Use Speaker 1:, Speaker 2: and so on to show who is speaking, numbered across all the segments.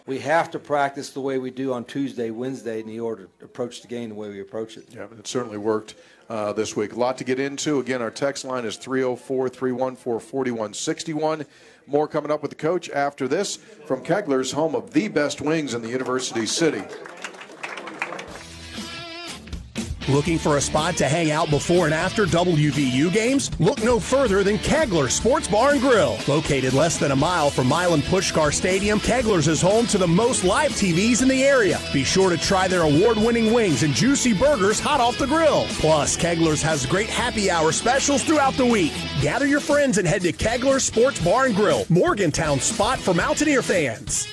Speaker 1: we have to practice the way we do on Tuesday, Wednesday in order to approach the game the way we approach it.
Speaker 2: Yeah, it certainly worked this week. A lot to get into. Again, our text line is 304-314-4161. More coming up with the coach after this from Kegler's, home of the best wings in the University City.
Speaker 3: Looking for a spot to hang out before and after WVU games? Look no further than Kegler Sports Bar and Grill. Located less than a mile from Milan Puskar Stadium, Kegler's is home to the most live TVs in the area. Be sure to try their award-winning wings and juicy burgers hot off the grill. Plus, Kegler's has great happy hour specials throughout the week. Gather your friends and head to Kegler Sports Bar and Grill, Morgantown's spot for Mountaineer fans.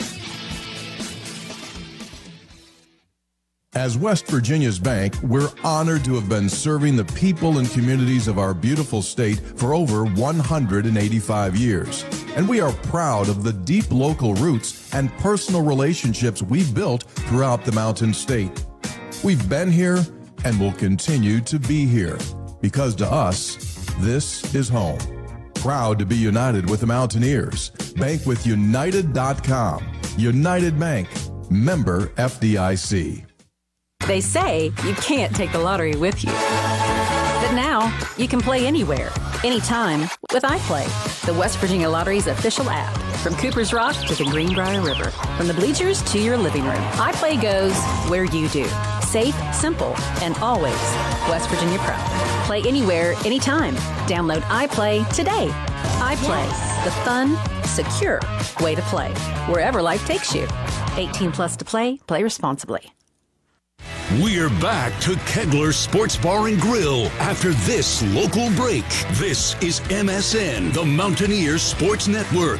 Speaker 4: As West Virginia's bank, we're honored to have been serving the people and communities of our beautiful state for over 185 years. And we are proud of the deep local roots and personal relationships we've built throughout the Mountain State. We've been here and will continue to be here because to us, this is home. Proud to be united with the Mountaineers. Bank with United.com. United Bank. Member FDIC.
Speaker 5: They say you can't take the lottery with you. But now, you can play anywhere, anytime with iPlay, the West Virginia Lottery's official app. From Cooper's Rock to the Greenbrier River, from the bleachers to your living room, iPlay goes where you do. Safe, simple, and always West Virginia proud. Play anywhere, anytime. Download iPlay today. iPlay, the fun, secure way to play, wherever life takes you. 18 plus to play responsibly.
Speaker 6: We're back to Kegler Sports Bar and Grill after this local break. This is MSN, the Mountaineers Sports Network.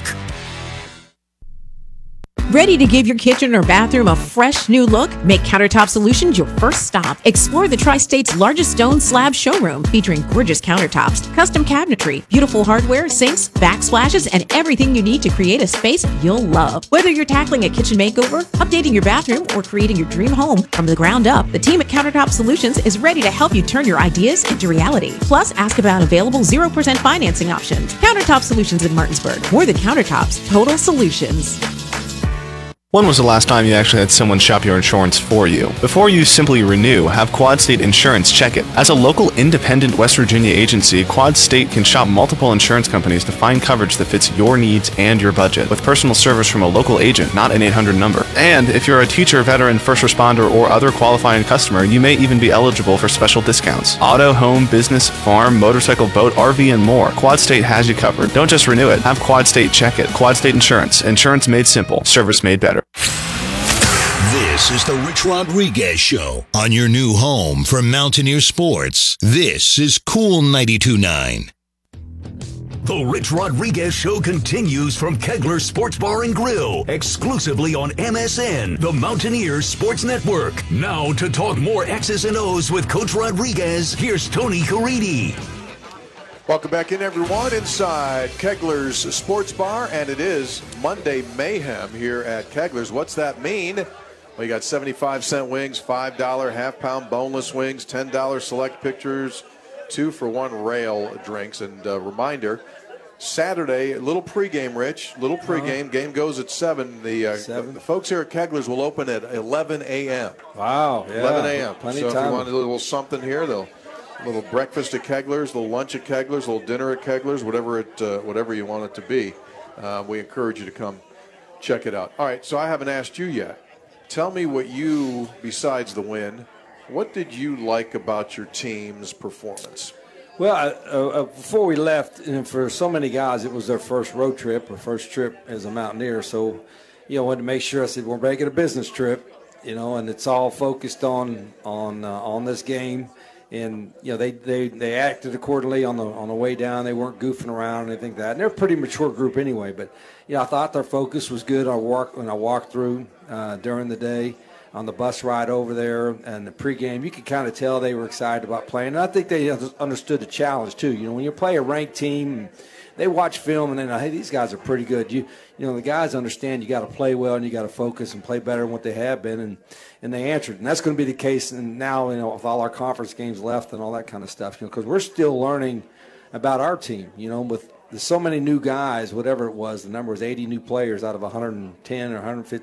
Speaker 7: Ready to give your kitchen or bathroom a fresh new look? Make Countertop Solutions your first stop. Explore the Tri-State's largest stone slab showroom featuring gorgeous countertops, custom cabinetry, beautiful hardware, sinks, backsplashes, and everything you need to create a space you'll love. Whether you're tackling a kitchen makeover, updating your bathroom, or creating your dream home from the ground up, the team at Countertop Solutions is ready to help you turn your ideas into reality. Plus, ask about available 0% financing options. Countertop Solutions in Martinsburg. More than countertops, total solutions.
Speaker 8: When was the last time you actually had someone shop your insurance for you? Before you simply renew, have Quad State Insurance check it. As a local independent West Virginia agency, Quad State can shop multiple insurance companies to find coverage that fits your needs and your budget, with personal service from a local agent, not an 800 number. And if you're a teacher, veteran, first responder, or other qualifying customer, you may even be eligible for special discounts. Auto, home, business, farm, motorcycle, boat, RV, and more. Quad State has you covered. Don't just renew it. Have Quad State check it. Quad State Insurance. Insurance made simple. Service made better.
Speaker 6: This is the Rich Rodriguez Show on your new home for Mountaineer Sports. This is Cool 92.9. The Rich Rodriguez Show continues from Kegler Sports Bar and Grill, exclusively on MSN, the Mountaineers Sports Network. Now to talk more X's and O's with Coach Rodriguez, here's Tony Caridi.
Speaker 2: Welcome back in, everyone, inside Kegler's Sports Bar, and it is Monday Mayhem here at Kegler's. What's that mean? Well, you got 75-cent wings, $5 half-pound boneless wings, $10 select pictures, 2-for-1 rail drinks. And reminder, Saturday, little pregame, Rich, little pregame. Game goes at 7. The folks here at Kegler's will open at 11 a.m.
Speaker 1: Wow, yeah.
Speaker 2: 11 a.m.
Speaker 1: Plenty
Speaker 2: so
Speaker 1: of time.
Speaker 2: If you want a little something here, they'll a little breakfast at Kegler's, a little lunch at Kegler's, a little dinner at Kegler's, whatever you want it to be. We encourage you to come check it out. All right, so I haven't asked you yet. Tell me what you, besides the win, what did you like about your team's performance?
Speaker 1: Well, before we left, and for so many guys, it was their first road trip or first trip as a Mountaineer. So, I wanted to make sure. I said, we're making a business trip, and it's all focused on this game. And they acted accordingly on the way down. They weren't goofing around or anything like that. And they're a pretty mature group anyway. But I thought their focus was good. When I walked through during the day on the bus ride over there and the pregame, you could kind of tell they were excited about playing. And I think they understood the challenge too. When you play a ranked team, they watch film and they know, hey, these guys are pretty good. The guys understand you got to play well and you got to focus and play better than what they have been, and they answered. And that's going to be the case. And now, with all our conference games left and all that kind of stuff, because we're still learning about our team. With so many new guys, whatever it was, the number was 80 new players out of 110 or 150